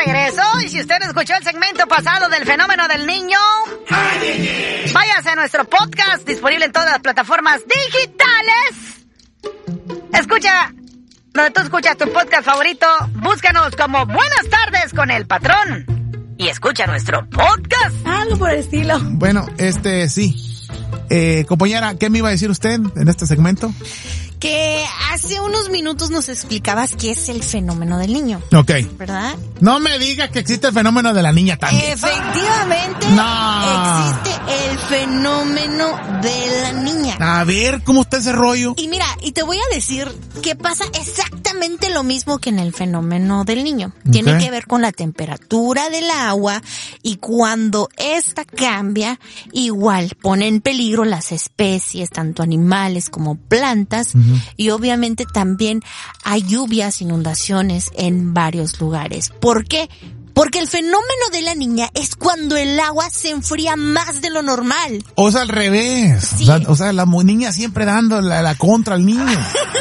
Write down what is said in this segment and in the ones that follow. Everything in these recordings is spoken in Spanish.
regreso, y si usted escuchó el segmento pasado del fenómeno del niño, váyase a nuestro podcast disponible en todas las plataformas digitales. Escucha, donde tú escuchas tu podcast favorito, búscanos como Buenas Tardes con el Patrón y escucha nuestro podcast. Algo por el estilo. Bueno, sí. Compañera, ¿qué me iba a decir usted en este segmento? Que hace unos minutos nos explicabas qué es el fenómeno del niño. Ok. ¿Verdad? No me diga que existe el fenómeno de la niña también. Efectivamente, no. Existe el fenómeno de la niña. A ver, ¿cómo está ese rollo? Y mira, y te voy a decir que pasa exactamente lo mismo que en el fenómeno del niño. Tiene que ver con la temperatura del agua, y cuando esta cambia, igual pone en peligro las especies, tanto animales como plantas. Y obviamente también hay lluvias, inundaciones en varios lugares. ¿Por qué? Porque el fenómeno de la niña es cuando el agua se enfría más de lo normal. O sea, al revés. Sí. O sea, la niña siempre dando la contra al niño.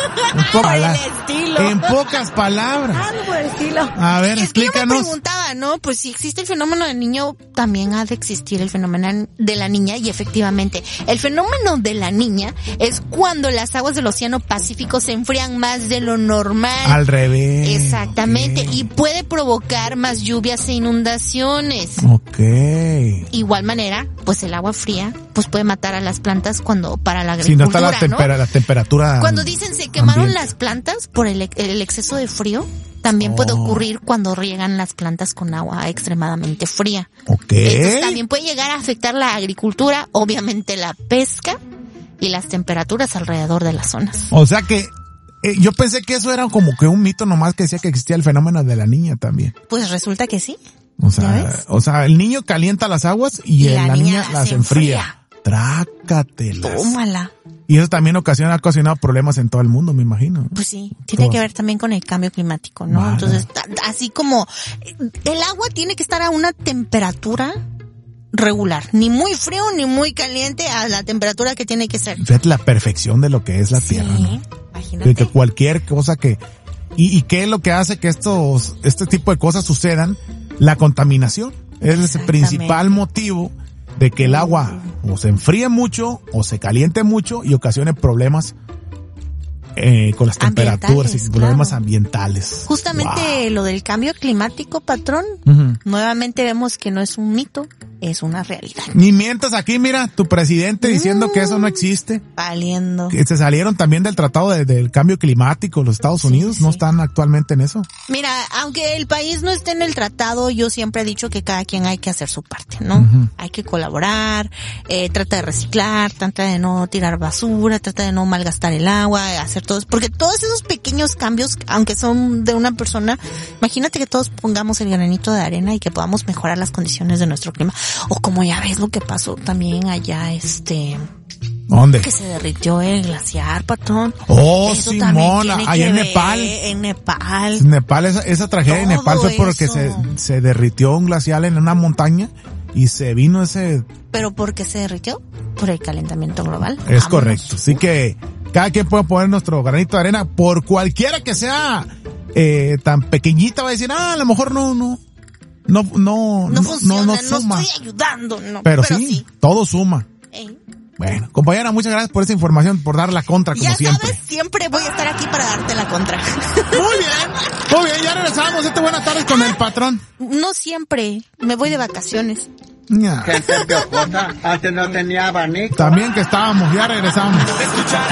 En pocas palabras. Algo por el estilo. A ver, explícanos. Yo me preguntaba, ¿no? Pues si existe el fenómeno del niño, también ha de existir el fenómeno de la niña. Y efectivamente, el fenómeno de la niña es cuando las aguas del Océano Pacífico se enfrían más de lo normal. Al revés. Exactamente. Okay. Y puede provocar más lluvias e inundaciones. Ok. Igual manera, pues el agua fría pues puede matar a las plantas para la agricultura, si no está la temperatura. Cuando dicen se quemaron las plantas por el exceso de frío, también puede ocurrir cuando riegan las plantas con agua extremadamente fría. Ok. Entonces también puede llegar a afectar la agricultura, obviamente la pesca y las temperaturas alrededor de las zonas. O sea que yo pensé que eso era como que un mito nomás que decía que existía el fenómeno de la niña también. Pues resulta que sí. O sea, el niño calienta las aguas y la niña las enfría. Trácatelas. Tómala. Y eso también ha ocasionado problemas en todo el mundo, me imagino. Pues sí, tiene que ver también con el cambio climático, ¿no? Vale. Entonces, así como el agua tiene que estar a una temperatura regular, ni muy frío ni muy caliente, a la temperatura que tiene que ser. Fíjate la perfección de lo que es la Tierra, ¿no? Imagínate. Que cualquier cosa que y qué es lo que hace que este tipo de cosas sucedan, la contaminación. Es el principal motivo de que el agua o se enfríe mucho o se caliente mucho y ocasione problemas con las temperaturas y problemas ambientales. Justamente lo del cambio climático, patrón, nuevamente vemos que no es un mito, es una realidad. Ni mientas aquí, mira, tu presidente diciendo que eso no existe. Valiendo. Que se salieron también del tratado del cambio climático, los Estados Unidos no están actualmente en eso. Mira, aunque el país no esté en el tratado, yo siempre he dicho que cada quien hay que hacer su parte, ¿no? Hay que colaborar, trata de reciclar, trata de no tirar basura, trata de no malgastar el agua, hacer todos, porque todos esos pequeños cambios, aunque son de una persona, imagínate que todos pongamos el granito de arena y que podamos mejorar las condiciones de nuestro clima. O como ya ves lo que pasó también allá, ¿dónde? Que se derritió el glaciar, patrón. Oh, Simona, allá en Nepal. En Nepal. Nepal, esa tragedia de Nepal fue porque se derritió un glacial en una montaña y se vino ese... ¿Pero por qué se derritió? Por el calentamiento global. Es correcto. Así que cada quien puede poner nuestro granito de arena, por cualquiera que sea tan pequeñita, va a decir, a lo mejor no funciona, no suma. No estoy ayudando, no. Pero sí, todo suma. Bueno, compañera, muchas gracias por esa información, por dar la contra como siempre. Ya sabes, siempre voy a estar aquí para darte la contra. Muy bien, ya regresamos. Buenas tardes con el patrón. No siempre, me voy de vacaciones. Gente piojosa, antes no tenía abanico. También que estábamos, ya regresamos.